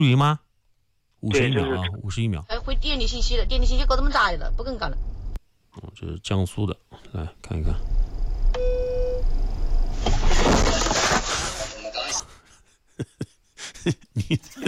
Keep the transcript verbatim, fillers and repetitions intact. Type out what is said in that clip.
录音吗？五十一秒啊， 对就是五十一秒。 哎，回电力信息了，电力信息搞这么杂的，不跟干了。 嗯，这是江苏的，来看一看。你